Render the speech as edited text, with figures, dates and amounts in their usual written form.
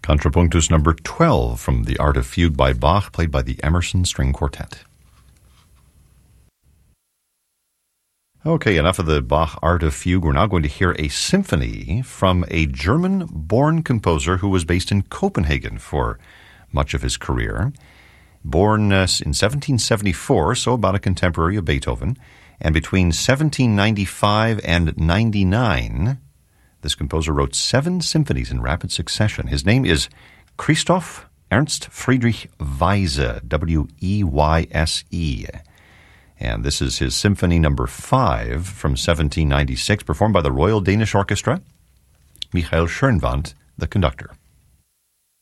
Contrapunctus number 12 from The Art of Fugue by Bach, played by the Emerson String Quartet. Okay, enough of the Bach Art of Fugue. We're now going to hear a symphony from a German-born composer who was based in Copenhagen for much of his career. Born in 1774, so about a contemporary of Beethoven, and between 1795 and 99, this composer wrote 7 symphonies in rapid succession. His name is Christoph Ernst Friedrich Weyse, W-E-Y-S-E. And this is his Symphony number 5 from 1796, performed by the Royal Danish Orchestra. Michael Schönwandt, the conductor.